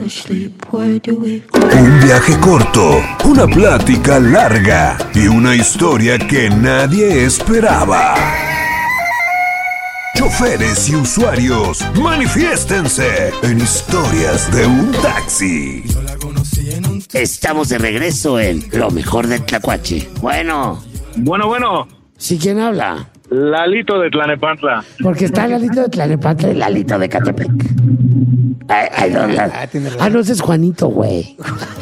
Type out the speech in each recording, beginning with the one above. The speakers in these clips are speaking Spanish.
Un viaje corto, una plática larga y una historia que nadie esperaba. Choferes y usuarios, manifiéstense en Historias de un Taxi. Estamos de regreso en Lo Mejor del Tlacuache. Bueno. ¿Sí, quién habla? Lalito de Tlanepantla. Porque está Lalito de Tlanepantla y Lalito de Catepec. No, ese es Juanito, güey.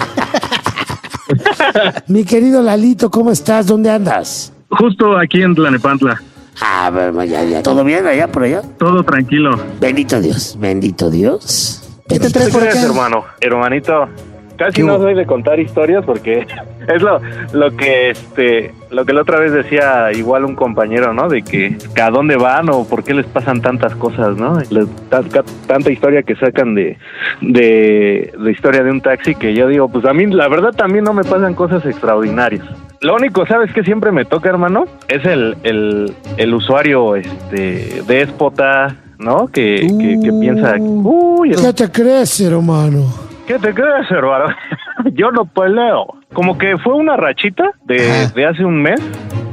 Mi querido Lalito, ¿cómo estás? ¿Dónde andas? Justo aquí en Tlanepantla. Ya. ¿Todo bien allá por allá? Todo tranquilo. Bendito Dios. ¿Qué te traes por acá? Hermanito. Casi no soy de contar historias porque es lo que la otra vez decía igual un compañero, ¿no? De que a dónde van o por qué les pasan tantas cosas, ¿no? Tanta historia que sacan de historia de un taxi que yo digo, pues a mí la verdad también no me pasan cosas extraordinarias. Lo único, ¿sabes qué siempre me toca, hermano? Es el usuario déspota, ¿no? Que piensa, ¿qué te crees, hermano? ¿Qué te crees, hermano? Yo no peleo. Como que fue una rachita de hace un mes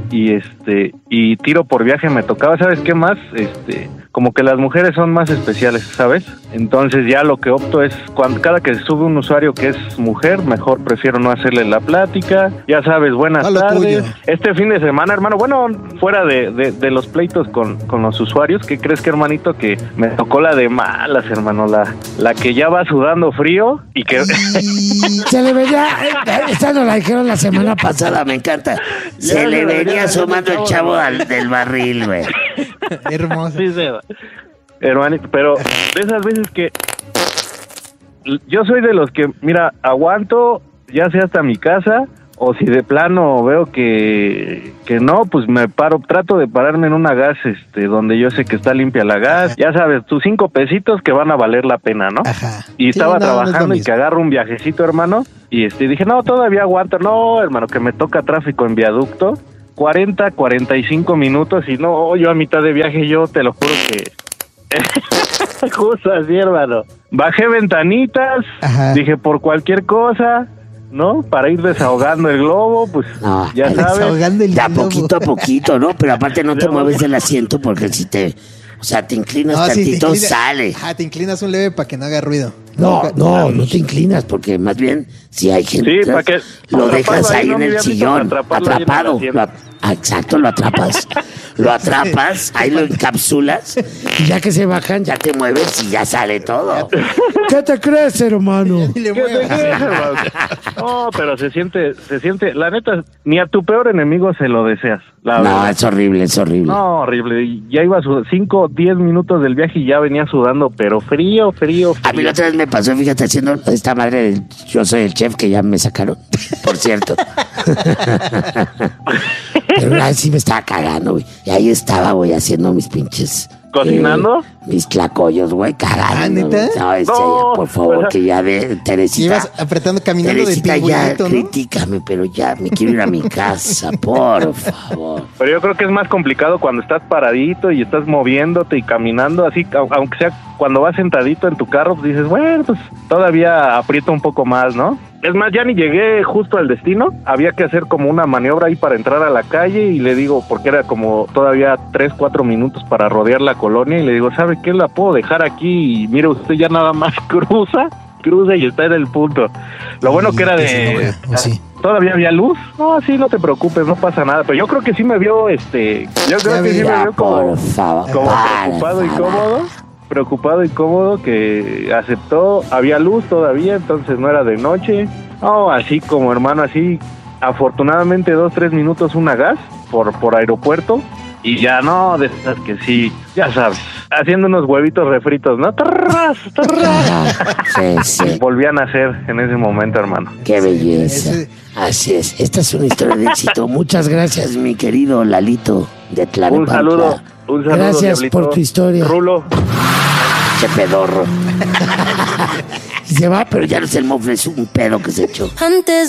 y tiro por viaje me tocaba. ¿Sabes qué más? Como que las mujeres son más especiales, ¿sabes? Entonces ya lo que opto es cada que sube un usuario que es mujer, mejor prefiero no hacerle la plática. Ya sabes, buenas tardes. Este fin de semana, hermano, bueno, fuera de los pleitos con los usuarios, ¿qué crees que, hermanito? Que me tocó la de malas, hermano, la que ya va sudando frío y que... Se le venía, esta nos la dijeron la semana pasada, me encanta. Se le venía asomando el chavo del barril, güey. Hermoso. Sí, hermanito, pero de esas veces que yo soy de los que, mira, aguanto ya sea hasta mi casa, o si de plano veo que no, pues me paro, trato de pararme en una gas donde yo sé que está limpia la gas. Ya sabes, tus 5 pesitos que van a valer la pena, ¿no? Ajá. Y estaba trabajando y que agarro un viajecito, hermano, y dije, no, todavía aguanto. No, hermano, que me toca tráfico en viaducto. 45 minutos y no, yo a mitad de viaje, yo te lo juro que justo así, hermano. Bajé ventanitas, dije por cualquier cosa, ¿no? Para ir desahogando el globo, pues no, ya sabes. Ya poquito a poquito, ¿no? Pero aparte no te mueves del asiento porque si te inclinas tantito, sale. Te inclinas un leve para que no haga ruido. No te inclinas porque más bien si hay gente, sí, para que lo dejas ahí en el sillón, atrapado. Exacto, lo atrapas, ahí lo encapsulas y ya que se bajan, ya te mueves y ya sale todo. ¿Qué te crees, hermano? No, pero se siente, la neta, ni a tu peor enemigo se lo deseas. No, es horrible. No, horrible. Ya iba 5, 10 minutos del viaje y ya venía sudando, pero frío. A mí la otra vez me pasó, fíjate, haciendo esta madre del Yo Soy el Chef, que ya me sacaron, por cierto. Pero una vez sí me estaba cagando, güey. Y ahí estaba, güey, haciendo mis pinches... ¿Cocinando? Mis tlacoyos, güey, cagando. ¿Neta? No, por favor, que ya de Teresita. Ibas apretando, caminando Teresita, de ya, ¿no? critícame, pero ya me quiero ir a mi casa, por favor. Pero yo creo que es más complicado cuando estás paradito y estás moviéndote y caminando, así, aunque sea cuando vas sentadito en tu carro, pues dices, bueno, pues todavía aprieto un poco más, ¿no? Es más, ya ni llegué justo al destino, había que hacer como una maniobra ahí para entrar a la calle y le digo, porque era como todavía 3, 4 minutos para rodear la colonia y le digo, ¿sabe qué? La puedo dejar aquí y mire usted ya nada más cruza y está en el punto. Lo bueno que era de... ¿Todavía había luz? No, sí, no te preocupes, no pasa nada. Pero yo creo que sí me vio, yo creo que sí me vio como preocupado y cómodo, que aceptó. Había luz todavía, entonces no era de noche. No, así como hermano, así, afortunadamente 2, 3 minutos una gas por aeropuerto. Y ya no, de esas que sí, ya sabes, haciendo unos huevitos refritos, ¿no? Sí. Volvían a hacer en ese momento, hermano. Qué belleza. Así es, esta es una historia de éxito. Muchas gracias, mi querido Lalito de Tlanepantla. Un saludo. Gracias, diablito, por tu historia. Rulo. Che pedorro. Y se va, pero ya no es el mofle, es un pedo que se echó. Antes